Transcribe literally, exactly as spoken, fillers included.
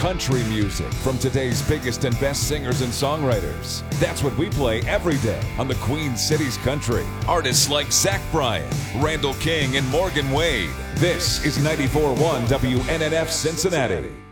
country music from today's biggest and best singers and songwriters. That's what we play every day on the Queen Cities Country. Artists like Zach Bryan, Randall King, and Morgan Wade. This is ninety-four point one W N N F Cincinnati.